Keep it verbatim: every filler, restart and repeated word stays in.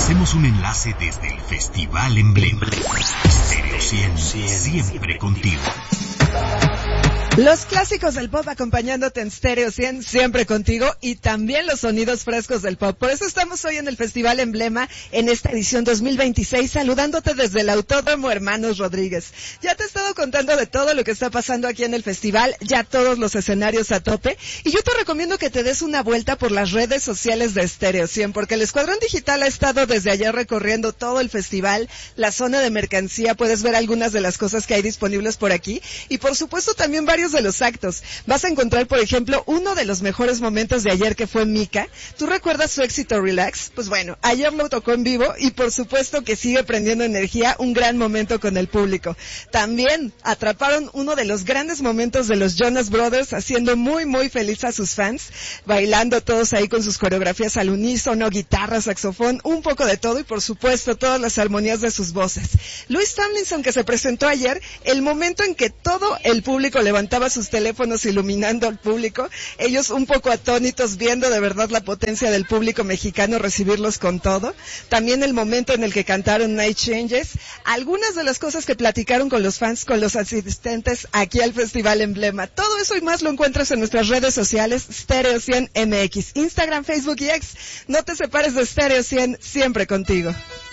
Hacemos un enlace desde el Festival Emblema. Stereo cien, siempre contigo. Los clásicos del pop acompañándote en Stereo cien, siempre contigo, y también los sonidos frescos del pop. Por eso estamos hoy en el Festival Emblema, en esta edición dos mil veintiséis, saludándote desde el Autódromo Hermanos Rodríguez. Ya te he estado contando de todo lo que está pasando aquí en el festival, ya todos los escenarios a tope, y yo te recomiendo que te des una vuelta por las redes sociales de Stereo cien, porque el Escuadrón Digital ha estado desde ayer recorriendo todo el festival, la zona de mercancía, puedes ver algunas de las cosas que hay disponibles por aquí, y por supuesto también varios de los actos. Vas a encontrar, por ejemplo, uno de los mejores momentos de ayer, que fue Mika. ¿Tú recuerdas su éxito Relax? Pues bueno, ayer lo tocó en vivo y por supuesto que sigue prendiendo energía, un gran momento con el público. También atraparon uno de los grandes momentos de los Jonas Brothers, haciendo muy muy feliz a sus fans, bailando todos ahí con sus coreografías al unísono, guitarra, saxofón, un poco de todo, y por supuesto todas las armonías de sus voces. Louis Tomlinson, que se presentó ayer, el momento en que todo el público levantaba sus teléfonos iluminando al público, ellos un poco atónitos, viendo de verdad la potencia del público mexicano, recibirlos con todo. También el momento en el que cantaron Night Changes, algunas de las cosas que platicaron con los fans, con los asistentes aquí al Festival Emblema. Todo eso y más lo encuentras en nuestras redes sociales, Stereo cien M X, Instagram, Facebook y X. No te separes de Stereo cien, siempre contigo.